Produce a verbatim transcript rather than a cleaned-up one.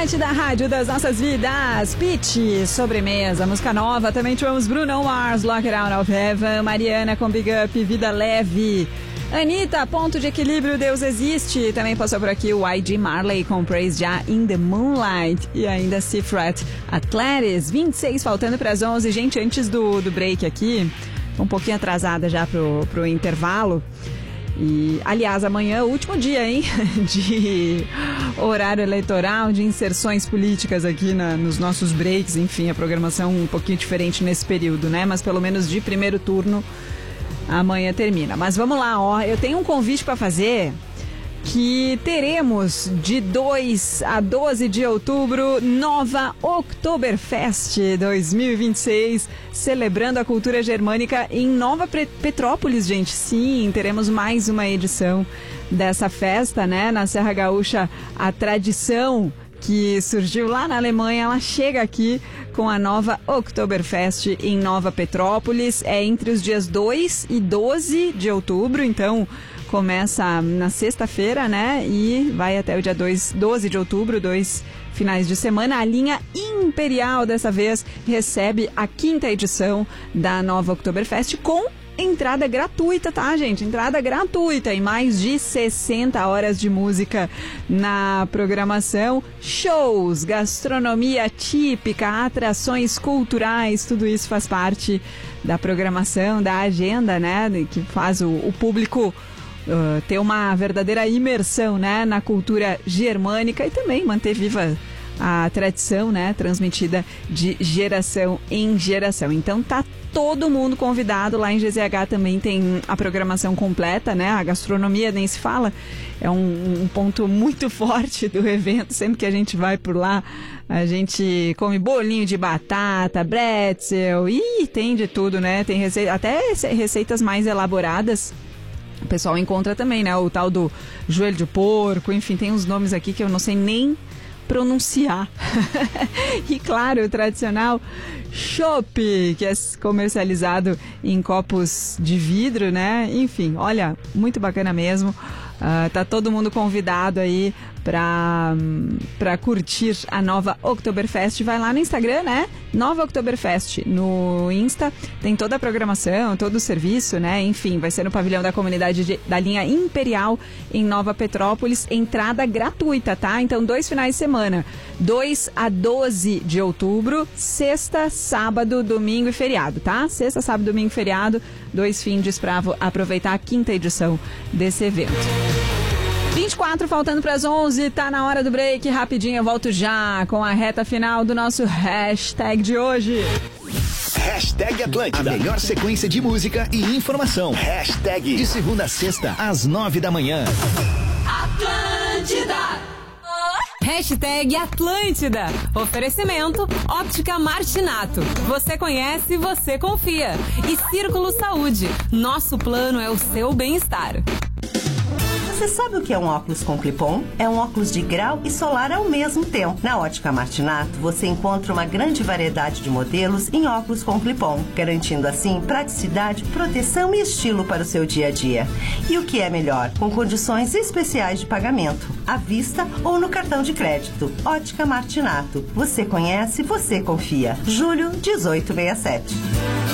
Atlântida, rádio das nossas vidas. Pitch, sobremesa, música nova. Também tivemos Bruno Mars, Lock It Out of Heaven. Mariana com Big Up, Vida Leve. Anitta, Ponto de Equilíbrio, Deus Existe. Também passou por aqui o Y G Marley com Praise Já, In the Moonlight. E ainda Cifrat, Atlantis, vinte e seis, faltando para as onze. Gente, antes do, do break aqui, um pouquinho atrasada já pro, pro intervalo. E, aliás, amanhã é o último dia, hein, de horário eleitoral, de inserções políticas aqui na, nos nossos breaks. Enfim, a programação um pouquinho diferente nesse período, né? Mas pelo menos de primeiro turno, amanhã termina. Mas vamos lá, ó, eu tenho um convite para fazer, que teremos de dois a doze de outubro, Nova Oktoberfest dois mil e vinte e seis, celebrando a cultura germânica em Nova Petrópolis, gente. Sim, teremos mais uma edição dessa festa, né? Na Serra Gaúcha, a tradição que surgiu lá na Alemanha, ela chega aqui com a Nova Oktoberfest em Nova Petrópolis. É entre os dias dois e doze de outubro, então começa na sexta-feira, né? E vai até o dia dois, doze de outubro, dois finais de semana. A linha Imperial, dessa vez, recebe a quinta edição da Nova Oktoberfest com entrada gratuita, tá, gente? Entrada gratuita e mais de sessenta horas de música na programação, shows, gastronomia típica, atrações culturais, tudo isso faz parte da programação, da agenda, né? Que faz o, o público Uh, ter uma verdadeira imersão, né, na cultura germânica e também manter viva a tradição, né, transmitida de geração em geração. Então tá todo mundo convidado. Lá em G Z H também tem a programação completa, né, a gastronomia nem se fala, é um, um ponto muito forte do evento. Sempre que a gente vai por lá, a gente come bolinho de batata, bretzel, e tem de tudo, né, tem rece- até receitas mais elaboradas. O pessoal encontra também, né? O tal do joelho de porco, enfim, tem uns nomes aqui que eu não sei nem pronunciar. E claro, o tradicional chopp, que é comercializado em copos de vidro, né? Enfim, olha, muito bacana mesmo. Uh, tá todo mundo convidado aí pra, pra curtir a Nova Oktoberfest. Vai lá no Instagram, né? Nova Oktoberfest. No Insta tem toda a programação, todo o serviço, né? Enfim, vai ser no pavilhão da comunidade de, da linha Imperial em Nova Petrópolis. Entrada gratuita, tá? Então, dois finais de semana. dois a doze de outubro, sexta, sábado, domingo e feriado, tá? Sexta, sábado, domingo e feriado. Dois fins pra aproveitar a quinta edição desse evento. vinte e quatro, faltando para as onze, tá na hora do break. Rapidinho, eu volto já com a reta final do nosso hashtag de hoje. Hashtag Atlântida, a melhor sequência de música e informação. Hashtag de segunda a sexta, às nove da manhã. Atlântida. Hashtag Atlântida. Oferecimento Óptica Martinato. Você conhece, você confia. E Círculo Saúde. Nosso plano é o seu bem-estar. Você sabe o que é um óculos com clip-on? É um óculos de grau e solar ao mesmo tempo. Na Ótica Martinato, você encontra uma grande variedade de modelos em óculos com clip-on, garantindo assim praticidade, proteção e estilo para o seu dia a dia. E o que é melhor? Com condições especiais de pagamento, à vista ou no cartão de crédito. Ótica Martinato. Você conhece, você confia. Julho dezoito sessenta e sete.